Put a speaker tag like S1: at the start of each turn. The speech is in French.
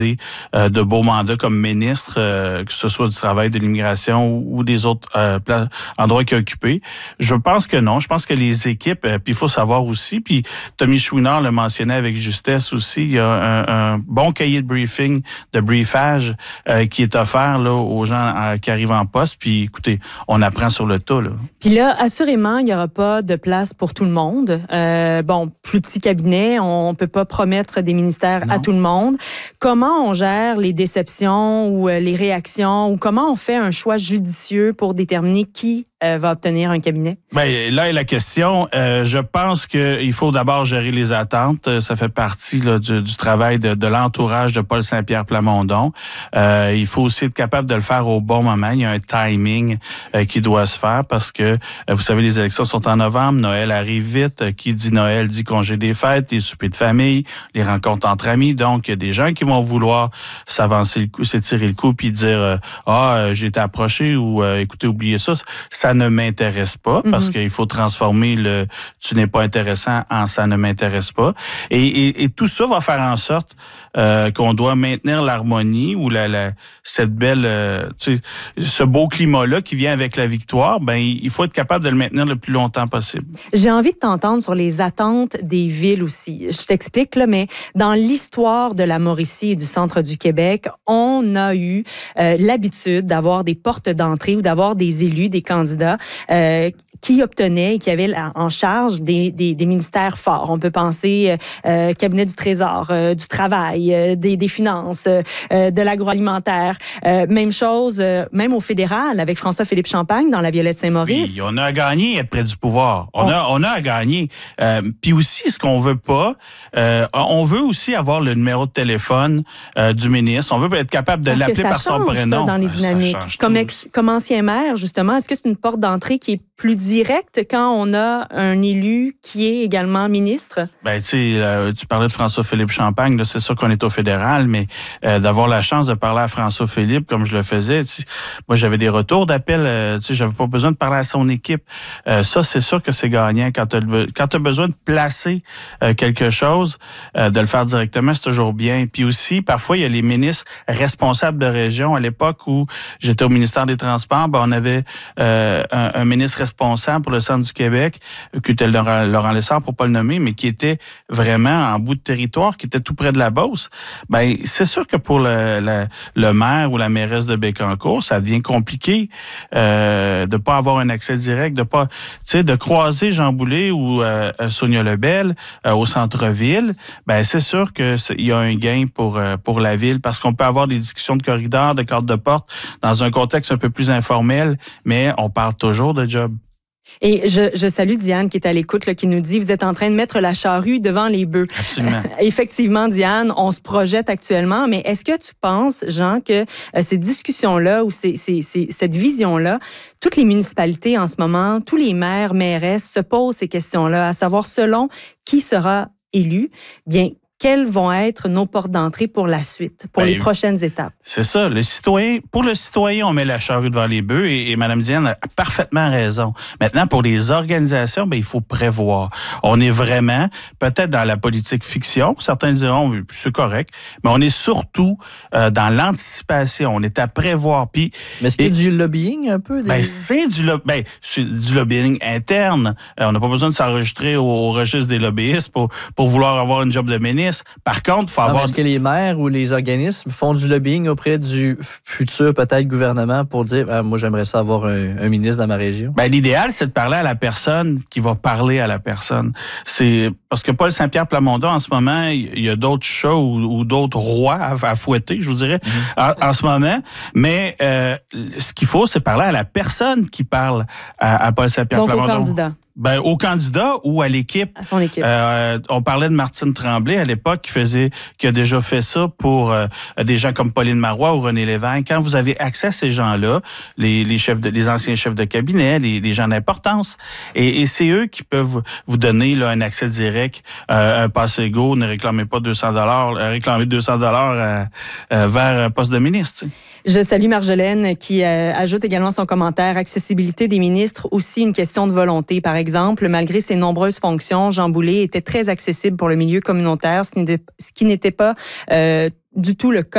S1: de beaux mandats comme ministre, que ce soit du travail, de l'immigration ou des autres endroits qu'il a occupés. Je pense que non. Je pense que les équipes, puis il faut savoir aussi, puis Tommy Chouinard le mentionnait avec justesse aussi, il y a un bon cahier de briefing, de briefage qui est offert là, aux gens qui arrivent en poste. Puis écoutez, on apprend sur le tas. Là.
S2: Puis là, assurément, il n'y aura pas de place pour tout le monde. Plus petit cabinet, on ne peut pas promettre des ministères à tout le monde. Comment on gère les déceptions ou les réactions ou comment on fait un choix judicieux pour déterminer qui va obtenir un cabinet? Bien,
S1: là est la question. Je pense qu'il faut d'abord gérer les attentes. Ça fait partie là, du travail de l'entourage de Paul Saint-Pierre Plamondon. Il faut aussi être capable de le faire au bon moment. Il y a un timing qui doit se faire parce que, vous savez, les élections sont en novembre. Noël arrive vite. Qui dit Noël dit congé des fêtes, les soupers de famille, les rencontres entre amis. Donc, il y a des gens qui vont vouloir s'avancer le coup, s'étirer le coup puis dire j'ai été approché ou écoutez, oubliez ça. Ça ne m'intéresse pas parce qu'il faut transformer le « tu n'es pas intéressant » en « ça ne m'intéresse pas ». Et tout ça va faire en sorte qu'on doit maintenir l'harmonie ou cette belle, ce beau climat-là qui vient avec la victoire. Ben, il faut être capable de le maintenir le plus longtemps possible.
S2: J'ai envie de t'entendre sur les attentes des villes aussi. Je t'explique, là, mais dans l'histoire de la Mauricie et du centre du Québec, on a eu l'habitude d'avoir des portes d'entrée ou d'avoir des élus, des candidats qui obtenaient et qui avaient en charge des ministères forts. On peut penser cabinet du Trésor, du Travail, des Finances, de l'agroalimentaire. Même chose, même au fédéral, avec François-Philippe Champagne dans la Violette-Saint-Maurice.
S1: Oui, on a à gagner être près du pouvoir. On a à gagner. Puis aussi, ce qu'on veut pas, on veut aussi avoir le numéro de téléphone du ministre. On veut être capable de l'appeler par son prénom.
S2: Ça, dans les dynamiques. Comme ancien maire, justement, est-ce que c'est une porte d'entrée qui est plus directe quand on a un élu qui est également ministre?
S1: Ben, tu parlais de François-Philippe Champagne, là, c'est sûr qu'on est au fédéral, mais d'avoir la chance de parler à François-Philippe comme je le faisais, moi, j'avais des retours d'appel, j'avais pas besoin de parler à son équipe. Ça, c'est sûr que c'est gagnant. Quand tu as besoin de placer quelque chose, de le faire directement, c'est toujours bien. Puis aussi, parfois, il y a les ministres responsables de région. À l'époque où j'étais au ministère des Transports, ben, on avait un ministre responsable pour le centre du Québec, qui était Laurent Lessard, pour pas le nommer, mais qui était vraiment en bout de territoire, qui était tout près de la Beauce. Ben, c'est sûr que pour le maire ou la mairesse de Bécancour, ça devient compliqué de pas avoir un accès direct, de croiser Jean Boulet ou Sonia Lebel au centre-ville. Ben, c'est sûr que il y a un gain pour la ville parce qu'on peut avoir des discussions de corridor, de carte de porte dans un contexte un peu plus informel, mais on parle toujours de job.
S2: Et je salue Diane qui est à l'écoute, là, qui nous dit « Vous êtes en train de mettre la charrue devant les bœufs. »
S1: Absolument.
S2: Effectivement, Diane, on se projette actuellement, mais est-ce que tu penses, Jean, que ces discussions-là ou cette vision-là, toutes les municipalités en ce moment, tous les maires, mairesses se posent ces questions-là, à savoir selon qui sera élu, bien, quelles vont être nos portes d'entrée pour la suite, pour les prochaines étapes?
S1: C'est ça. Pour le citoyen, on met la charrue devant les bœufs et Mme Diane a parfaitement raison. Maintenant, pour les organisations, il faut prévoir. On est vraiment, peut-être dans la politique fiction, certains diront, c'est correct, mais on est surtout dans l'anticipation. On est à prévoir.
S3: Mais est-ce qu'il y a du lobbying un peu?
S1: C'est du lobbying interne. On n'a pas besoin de s'enregistrer au registre des lobbyistes pour vouloir avoir une job de ministre. Par contre, il faut avoir...
S3: Est-ce que les maires ou les organismes font du lobbying auprès du futur, peut-être, gouvernement pour dire moi, j'aimerais ça avoir un ministre dans ma région?
S1: L'idéal, c'est de parler à la personne qui va parler à la personne. C'est parce que Paul Saint-Pierre Plamondon, en ce moment, il y a d'autres chats ou d'autres rois à fouetter, je vous dirais, en ce moment. Mais ce qu'il faut, c'est parler à la personne qui parle à Paul Saint-Pierre Plamondon.
S2: Donc, au candidat.
S1: Au candidat ou à l'équipe.
S2: À son équipe.
S1: On parlait de Martine Tremblay à l'époque qui a déjà fait ça pour des gens comme Pauline Marois ou René Lévesque. Quand vous avez accès à ces gens-là, les anciens chefs de cabinet, les gens d'importance, et c'est eux qui peuvent vous donner là, un accès direct, un passe-égo. Ne réclamez pas $200, réclamez $200 vers un poste de ministre. T'sais.
S2: Je salue Marjolaine qui ajoute également son commentaire. Accessibilité des ministres, aussi une question de volonté. Par exemple, malgré ses nombreuses fonctions, Jean Boulet était très accessible pour le milieu communautaire, ce qui n'était pas du tout le cas